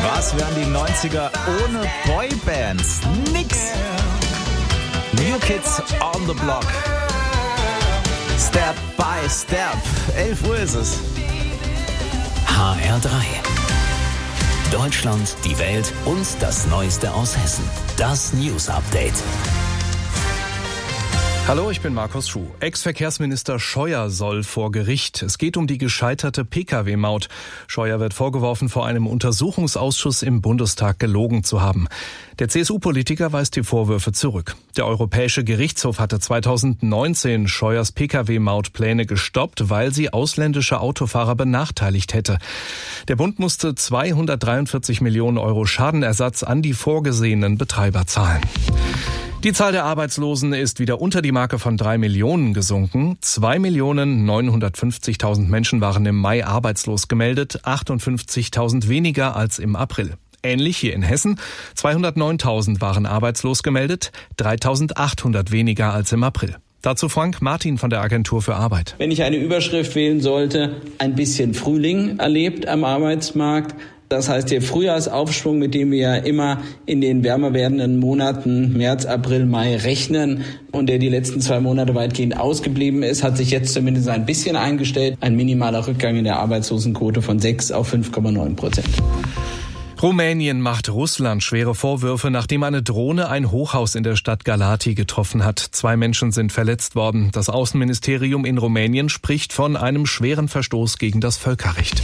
Was wären die 90er ohne Boybands? Nix. New Kids on the Block. Step by Step. 11 Uhr ist es. HR3. Deutschland, die Welt und das Neueste aus Hessen. Das News Update. Hallo, ich bin Markus Schuh. Ex-Verkehrsminister Scheuer soll vor Gericht. Es geht um die gescheiterte Pkw-Maut. Scheuer wird vorgeworfen, vor einem Untersuchungsausschuss im Bundestag gelogen zu haben. Der CSU-Politiker weist die Vorwürfe zurück. Der Europäische Gerichtshof hatte 2019 Scheuers Pkw-Mautpläne gestoppt, weil sie ausländische Autofahrer benachteiligt hätte. Der Bund musste 243 Millionen Euro Schadenersatz an die vorgesehenen Betreiber zahlen. Die Zahl der Arbeitslosen ist wieder unter die Marke von 3 Millionen gesunken. 2.950.000 Menschen waren im Mai arbeitslos gemeldet, 58.000 weniger als im April. Ähnlich hier in Hessen. 209.000 waren arbeitslos gemeldet, 3.800 weniger als im April. Dazu Frank Martin von der Agentur für Arbeit. Wenn ich eine Überschrift wählen sollte, ein bisschen Frühling erlebt am Arbeitsmarkt. Das heißt, der Frühjahrsaufschwung, mit dem wir ja immer in den wärmer werdenden Monaten März, April, Mai rechnen und der die letzten 2 Monate weitgehend ausgeblieben ist, hat sich jetzt zumindest ein bisschen eingestellt. Ein minimaler Rückgang in der Arbeitslosenquote von 6 auf 5,9%. Rumänien macht Russland schwere Vorwürfe, nachdem eine Drohne ein Hochhaus in der Stadt Galati getroffen hat. 2 Menschen sind verletzt worden. Das Außenministerium in Rumänien spricht von einem schweren Verstoß gegen das Völkerrecht.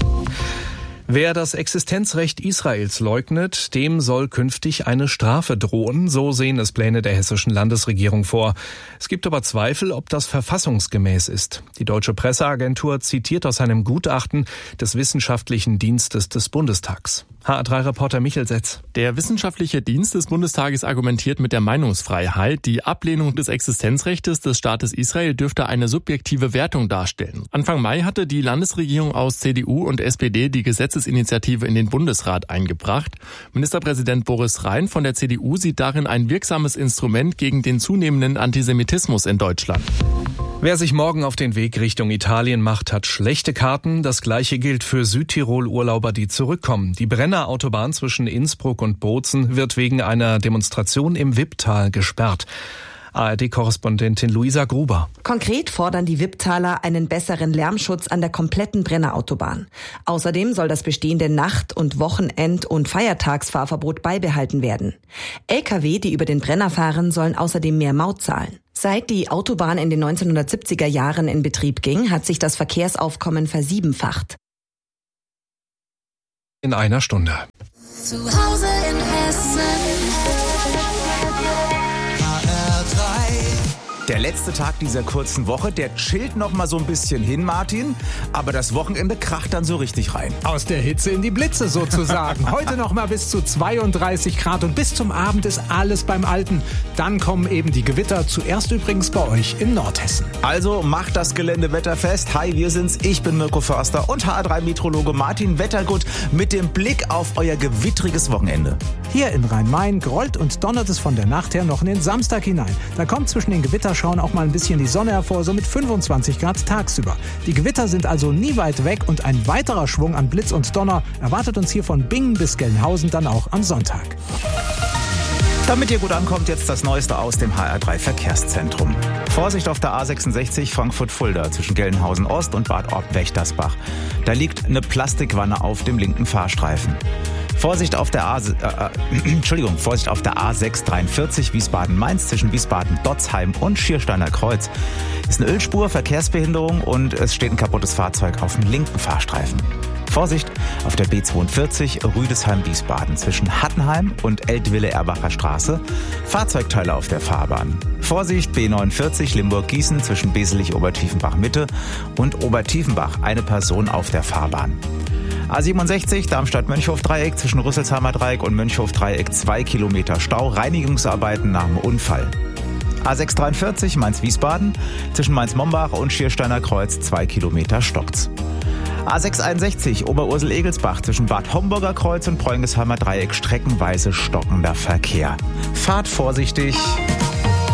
Wer das Existenzrecht Israels leugnet, dem soll künftig eine Strafe drohen. So sehen es Pläne der hessischen Landesregierung vor. Es gibt aber Zweifel, ob das verfassungsgemäß ist. Die Deutsche Presseagentur zitiert aus einem Gutachten des Wissenschaftlichen Dienstes des Bundestags. HR3-Reporter Michael Setz. Der Wissenschaftliche Dienst des Bundestages argumentiert mit der Meinungsfreiheit. Die Ablehnung des Existenzrechts des Staates Israel dürfte eine subjektive Wertung darstellen. Anfang Mai hatte die Landesregierung aus CDU und SPD die Gesetzesinitiative in den Bundesrat eingebracht. Ministerpräsident Boris Rhein von der CDU sieht darin ein wirksames Instrument gegen den zunehmenden Antisemitismus in Deutschland. Wer sich morgen auf den Weg Richtung Italien macht, hat schlechte Karten. Das Gleiche gilt für Südtirol-Urlauber, die zurückkommen. Die Brenner-Autobahn zwischen Innsbruck und Bozen wird wegen einer Demonstration im Wipptal gesperrt. ARD-Korrespondentin Luisa Gruber. Konkret fordern die Wipptaler einen besseren Lärmschutz an der kompletten Brenner-Autobahn. Außerdem soll das bestehende Nacht- und Wochenend- und Feiertagsfahrverbot beibehalten werden. Lkw, die über den Brenner fahren, sollen außerdem mehr Maut zahlen. Seit die Autobahn in den 1970er Jahren in Betrieb ging, hat sich das Verkehrsaufkommen versiebenfacht. In einer Stunde. Zu Hause in Hessen. Der letzte Tag dieser kurzen Woche, der chillt noch mal so ein bisschen hin, Martin. Aber das Wochenende kracht dann so richtig rein. Aus der Hitze in die Blitze sozusagen. Heute noch mal bis zu 32 Grad und bis zum Abend ist alles beim Alten. Dann kommen eben die Gewitter, zuerst übrigens bei euch in Nordhessen. Also macht das Gelände wetterfest. Hi, wir sind's. Ich bin Mirko Förster und HR3-Meteorologe Martin Wettergut mit dem Blick auf euer gewittriges Wochenende. Hier in Rhein-Main grollt und donnert es von der Nacht her noch in den Samstag hinein. Da kommt zwischen den Gewitterschauern auch mal ein bisschen die Sonne hervor, so mit 25 Grad tagsüber. Die Gewitter sind also nie weit weg und ein weiterer Schwung an Blitz und Donner erwartet uns hier von Bingen bis Gelnhausen dann auch am Sonntag. Damit ihr gut ankommt, jetzt das Neueste aus dem HR3 Verkehrszentrum. Vorsicht auf der A66 Frankfurt-Fulda zwischen Gelnhausen Ost und Bad Orb-Wächtersbach. Da liegt eine Plastikwanne auf dem linken Fahrstreifen. Vorsicht auf der A643 Wiesbaden-Mainz zwischen Wiesbaden-Dotzheim und Schiersteiner Kreuz. Ist eine Ölspur, Verkehrsbehinderung und es steht ein kaputtes Fahrzeug auf dem linken Fahrstreifen. Vorsicht auf der B42 Rüdesheim-Wiesbaden zwischen Hattenheim und Eltville-Erbacher Straße. Fahrzeugteile auf der Fahrbahn. Vorsicht B49 Limburg-Gießen zwischen Beselich-Obertiefenbach-Mitte und Obertiefenbach. Eine Person auf der Fahrbahn. A67 Darmstadt-Mönchhof-Dreieck zwischen Rüsselsheimer Dreieck und Mönchhof-Dreieck 2 Kilometer Stau. Reinigungsarbeiten nach dem Unfall. A643 Mainz-Wiesbaden zwischen Mainz-Mombach und Schiersteiner Kreuz 2 Kilometer stockt's. A661 Oberursel-Egelsbach zwischen Bad Homburger Kreuz und Preungesheimer Dreieck streckenweise stockender Verkehr. Fahrt vorsichtig.